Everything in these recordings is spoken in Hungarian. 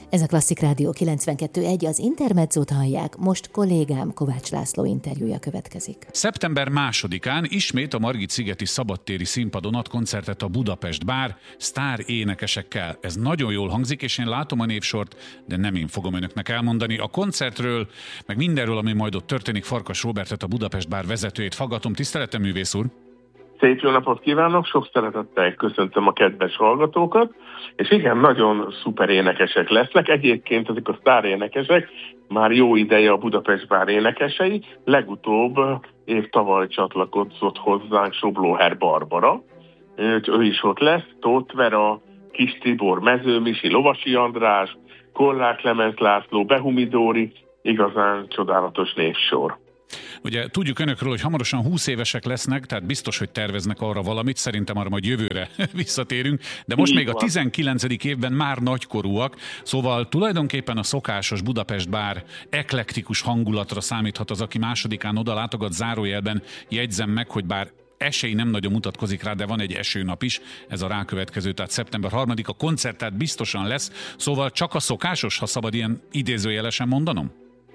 Ez a Klasszik Rádió 92.1, az Intermezzót hallják, most kollégám Kovács László interjúja következik. Szeptember 2-án ismét a Margit-szigeti szabadtéri színpadon ad koncertet a Budapest Bár sztár énekesekkel. Ez nagyon jól hangzik, és én látom a névsort, de nem én fogom önöknek elmondani. A koncertről, meg mindenről, ami majd ott történik, Farkas Róbertet, a Budapest Bár vezetőjét faggatom. Tiszteletem, művész úr! Szép jó napot kívánok, sok szeretettel köszöntöm a kedves hallgatókat, és igen, nagyon szuper énekesek lesznek. Egyébként ezek a sztár énekesek már jó ideje a Budapest Bár énekesei, legutóbb tavaly csatlakozott hozzánk Soblóher Barbara, ő is ott lesz, Tóth Vera, Kis Tibor, Mező Misi, Lovasi András, Kollár Klemens László, Behumi Dóri, igazán csodálatos névsor. Ugye tudjuk önökről, hogy hamarosan 20 évesek lesznek, tehát biztos, hogy terveznek arra valamit, szerintem arra majd jövőre visszatérünk, de most még a 19. évben már nagykorúak, szóval tulajdonképpen a szokásos Budapest Bár eklektikus hangulatra számíthat az, aki másodikán oda látogat, zárójelben jegyzem meg, hogy bár esély nem nagyon mutatkozik rá, de van egy esőnap is, ez a rákövetkező, tehát szeptember 3-a koncert, tehát biztosan lesz, szóval csak a szokásos, ha szabad ilyen idézőjelesen mondanom?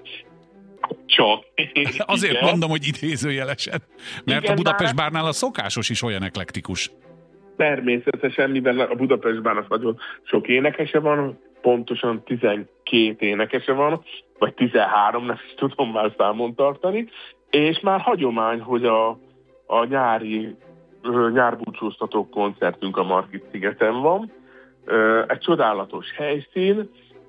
Csak. Azért igen. Mondom, hogy idézőjelesen, mert igen, a Budapest Bárnál a szokásos is olyan eklektikus. Természetesen, mivel a Budapest Bárnak nagyon sok énekese van, pontosan 12 énekese van, vagy 13, nem is tudom már számon tartani, és már hagyomány, hogy a nyárbúcsúztató koncertünk a Margit-szigeten van. Egy csodálatos helyszín,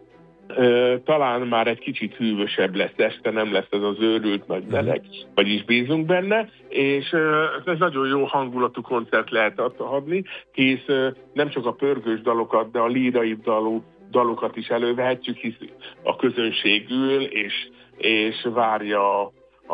talán már egy kicsit hűvösebb lesz este, nem lesz ez az őrült nagy meleg, vagyis bízunk benne, és ez nagyon jó hangulatú koncert lehet adni, hisz nem csak a pörgős dalokat, de a lírai dalokat is elővehetjük, hisz a közönség ül, és várja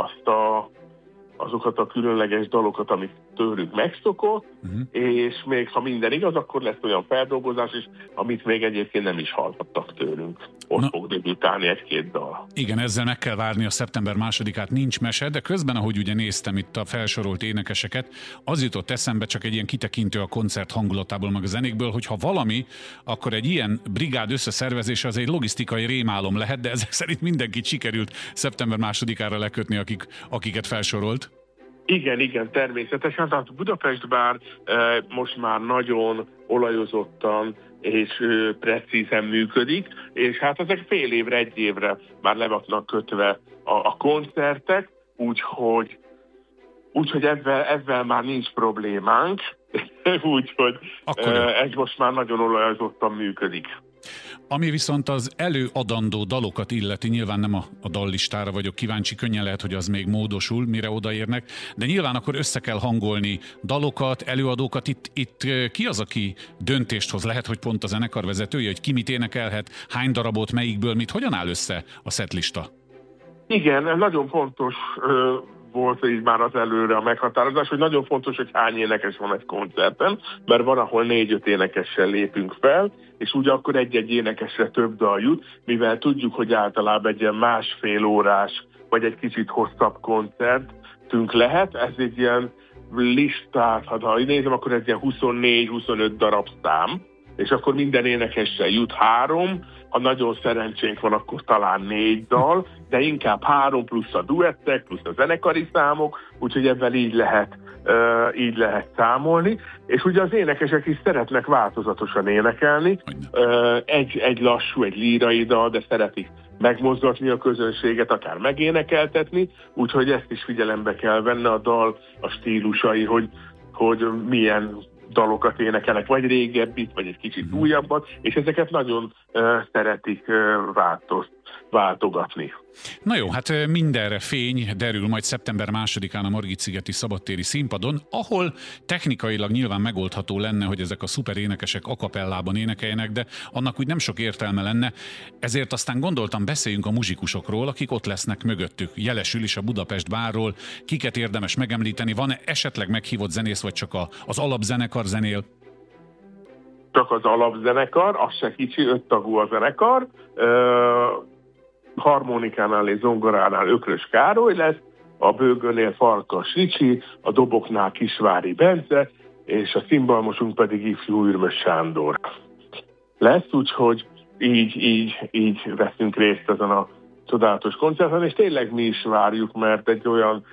azokat a különleges dalokat, amit tőlük megszokott, és még ha minden igaz, akkor lesz olyan feldolgozás is, amit még egyébként nem is hallhattak tőlünk. Ott fog debütálni egy-két dal. Igen, ezzel meg kell várni a szeptember 2-át, nincs mese, de közben, ahogy ugye néztem itt a felsorolt énekeseket, az jutott eszembe, csak egy ilyen kitekintő a koncert hangulatából, meg a zenékből, hogy ha valami, akkor egy ilyen brigád összeszervezése az egy logisztikai rémálom lehet, de ezek szerint mindenkit sikerült szeptember 2-ára lekötni, akiket felsorolt. Igen, természetesen. Tehát Budapest Bár most már nagyon olajozottan és precízen működik, és hát ezek fél évre, egy évre már le vannak kötve a koncertek, úgyhogy ezzel már nincs problémánk, úgyhogy ez most már nagyon olajozottan működik. Ami viszont az előadandó dalokat illeti, nyilván nem a dallistára vagyok kíváncsi, könnyen lehet, hogy az még módosul, mire odaérnek, de nyilván akkor össze kell hangolni dalokat, előadókat. Itt ki az, aki döntést hoz? Lehet, hogy pont a zenekar vezetője, hogy ki mit énekelhet, hány darabot, melyikből mit, hogyan áll össze a setlista? Igen, nagyon fontos volt így már az előre a meghatározás, hogy nagyon fontos, hogy hány énekes van egy koncerten, mert van, ahol 4-5 énekessel lépünk fel, és úgy akkor egy-egy énekesre több dal jut, mivel tudjuk, hogy általában egy ilyen másfél órás, vagy egy kicsit hosszabb koncertünk lehet, ez egy ilyen listát, ha nézem, akkor ez ilyen 24-25 darab szám, és akkor minden énekessel jut 3, ha nagyon szerencsénk van, akkor talán 4 dal, de inkább 3 plusz a duettek, plusz a zenekari számok, úgyhogy ebben így lehet számolni. És ugye az énekesek is szeretnek változatosan énekelni. Egy lassú, egy lírai dal, de szeretik megmozgatni a közönséget, akár megénekeltetni, úgyhogy ezt is figyelembe kell venni a dal, a stílusai, hogy milyen dalokat énekelnek, vagy régebbit, vagy egy kicsit újabbat, és ezeket nagyon szeretik váltogatni. Na jó, hát mindenre fény derül majd szeptember 2-án a Margit-szigeti szabadtéri színpadon, ahol technikailag nyilván megoldható lenne, hogy ezek a szuper énekesek a cappellában énekeljenek, de annak úgy nem sok értelme lenne, ezért aztán gondoltam, beszéljünk a muzsikusokról, akik ott lesznek mögöttük. Jelesül is a Budapest Bárról, kiket érdemes megemlíteni, van-e esetleg meghívott zenész, vagy csak az alapzenekar zenél? Csak az alapzenekar, az se kicsi, 5 tagú a zenekar, harmonikánál és zongoránál Ökrös Károly lesz, a bőgőnél Farkas Ricsi, a doboknál Kisvári Bence, és a cimbalmosunk pedig ifjú Ürmös Sándor lesz, úgyhogy így veszünk részt ezen a csodálatos koncerten, és tényleg mi is várjuk, mert egy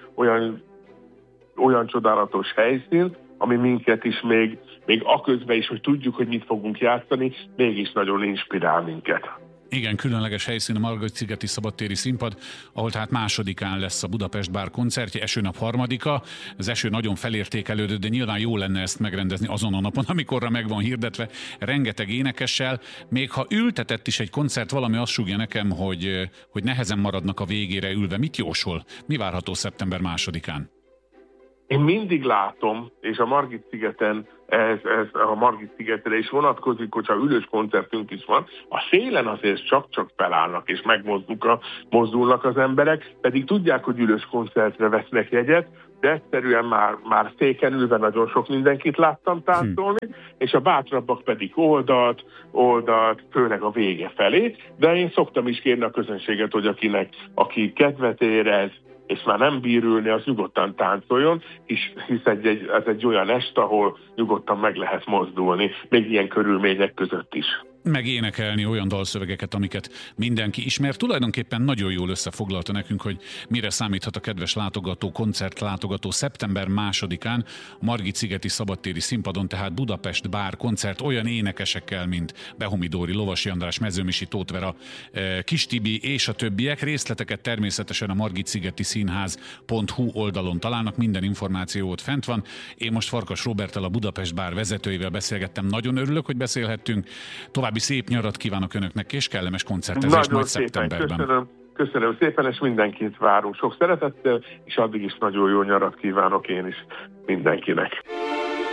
olyan csodálatos helyszín, ami minket is még aközben is, hogy tudjuk, hogy mit fogunk játszani, mégis nagyon inspirál minket. Igen, különleges helyszín a Margit-szigeti szabadtéri színpad, ahol tehát 2-án lesz a Budapest Bár koncertje, esőnap 3-a. Az eső nagyon felértékelődött, de nyilván jó lenne ezt megrendezni azon a napon, amikorra meg van hirdetve, rengeteg énekessel. Még ha ültetett is egy koncert, valami azt súgja nekem, hogy nehezen maradnak a végére ülve. Mit jósol? Mi várható szeptember 2-án? Én mindig látom, és a Margit-szigeten, ez a Margit-szigetre is vonatkozik, hogyha ülős koncertünk is van, a szélen azért csak felállnak és megmozdulnak az emberek, pedig tudják, hogy ülős koncertre vesznek jegyet, de egyszerűen már széken ülve nagyon sok mindenkit láttam táncolni, és a bátrabbak pedig oldalt, főleg a vége felé, de én szoktam is kérni a közönséget, hogy aki kedvet érez, és már nem bír ülni, az nyugodtan táncoljon, hisz ez egy olyan este, ahol nyugodtan meg lehet mozdulni, még ilyen körülmények között is. Meg énekelni olyan dalszövegeket, amiket mindenki ismer. Tulajdonképpen nagyon jól összefoglalta nekünk, hogy mire számíthat a kedves látogató, koncertlátogató szeptember 2-án a Margit-szigeti szabadtéri színpadon, tehát Budapest Bár koncert olyan énekesekkel, mint Behomi Dóri, Lovasi András, Mezőmisi Tóth Vera, Kis Tibi és a többiek. Részleteket természetesen a margitszigeti színház.hu oldalon találnak, minden információ ott fent van. Én most Farkas Róberttel, a Budapest Bár vezetőjével beszélgettem. Nagyon örülök, hogy beszélhettünk. További szép nyarat kívánok önöknek, és kellemes koncertezést majd szeptemberben. Köszönöm szépen, és mindenkit várunk sok szeretettel, és addig is nagyon jó nyarat kívánok én is mindenkinek.